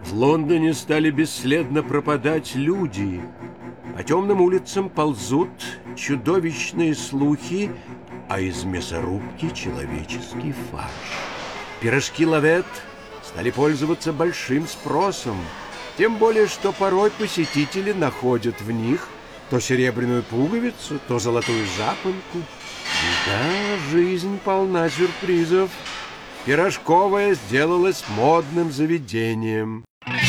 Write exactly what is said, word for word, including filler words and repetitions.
В Лондоне стали бесследно пропадать люди. По темным улицам ползут чудовищные слухи, а из мясорубки человеческий фарш. Пирожки Лавет стали пользоваться большим спросом, тем более, что порой посетители находят в них то серебряную пуговицу, то золотую запонку. И да, жизнь полна сюрпризов. Пирожковая сделалась модным заведением.